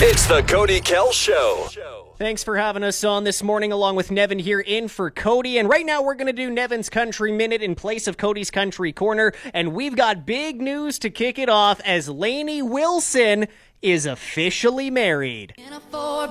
It's the Cody Kell Show. Thanks for having us on this morning, along with Nevin here in for Cody. And right now we're going to do Nevin's Country Minute in place of Cody's Country Corner. And we've got big news to kick it off as Lainey Wilson is officially married.